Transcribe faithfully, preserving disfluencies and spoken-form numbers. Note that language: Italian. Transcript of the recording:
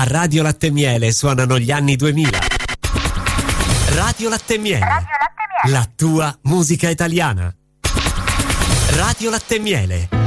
A Radio Latte e Miele suonano gli anni duemila. Radio Latte e Miele. Radio Latte e Miele. La tua musica italiana. Radio Latte e Miele.